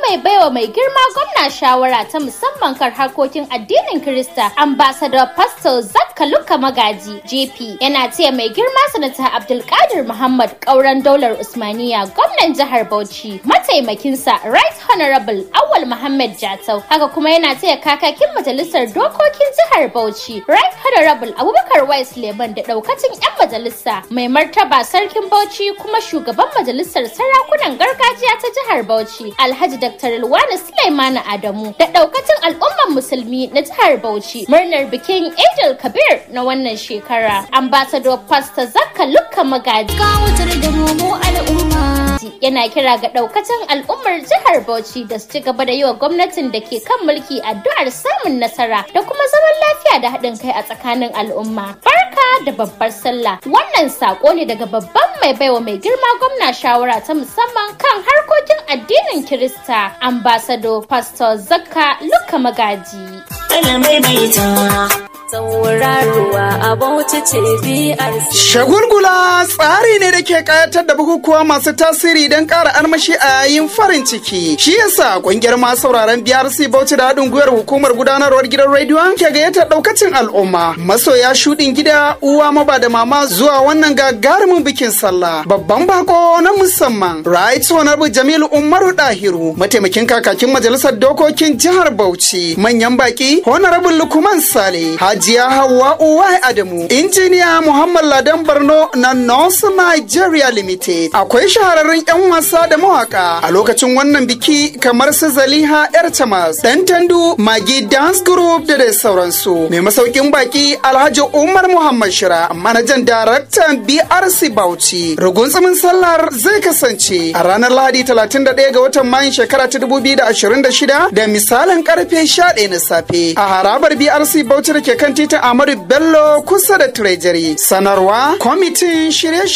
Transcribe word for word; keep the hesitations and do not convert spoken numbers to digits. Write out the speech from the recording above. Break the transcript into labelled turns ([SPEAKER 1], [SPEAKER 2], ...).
[SPEAKER 1] mai baiwa mai girma gwamna shawara ta musamman kan harkokin addinin Kirista, Ambassador Pastor Zakka Luka Magaji J P, yana taya mai girma Sanata Abdulkadir Muhammad Kauran Daular Usmaniya gwamnan jihar Bauchi, mataimakinsa Right Honorable Awal Muhammad Jatau. Haka kuma yana taya kakakin majalisar dokokin jihar Bauchi, Right Honorable Abubakar Wais Leman da daukacin 'yan majalisa, mai martaba sarkin Bauchi kuma shugaban majalisar sarakunan gargajiya ta jihar Bauchi, Alhaji Doctor Ilwana Sulaimana Adamu, da daukacin al'umman musulmi na jihar Bauchi murnar bikin Eid al-Kabir na wannan shekara. Ambassador Pastor Zakka Luka Magaji kawutar da mu al'umma yana kira ga daukacin al'ummar jihar Bauchi da su ci gaba da yi wa gwamnatin da ke kan mulki addu'ar samun nasara da kuma zaman lafiya da haɗin kai a tsakanin al'umma. Barka da babbar sallah. Wannan sako ne daga babban mai baiwa mai girma gwamna shawara ta musamman kan harkokin addinin Kirista, Ambassador Pastor Zakka Luka Magaji.
[SPEAKER 2] Shagulgula tsari ne da ke kayatar da bukukuwa masu tasiri don ƙara armashi a yayin farin ciki. Shi yasa ƙungiyar masu sauraron B R C Bauchi da haɗin gwiwar hukumar gudanarwar gidan rediyon ke gayyatar ɗaukacin al'umma, masoya shuɗin gida, uwa maba da mama zuwa wannan gagarumin bikin sallah. Babban bako na musamman Right Honorable Jamilu Umaru Dahiru, mataimakin kakakin majalisar dokokin jihar Bauchi. Manyan baki Honorable Lukman Sale, Hajiya Hawwa Uwai Adamu, Injiniya Muhammad Ladan Barno na North Nigeria Limited. Akwai shahararrun 'yan wasa da mawaka a lokacin wannan biki kamar su Zaliha Yar Tamas, Dan Tandu, Magi Dance Group da dai sauransu. Mai masaukin baki Alhaji Umar Muhammad Shira, manajan daraktan B R C Bauchi. Rugunsumin sallar zai kasance a ranar Lahadi talatin da ɗaya ga watan Mayun shekara ta dubu biyu da ashirin da shida da misalin karfe sha ɗaya na safe a harabar B R C Bauchi da ke kan titin Ahmadu Bello kusa da Treasury. Sanarwa kwamitin shirye-shirye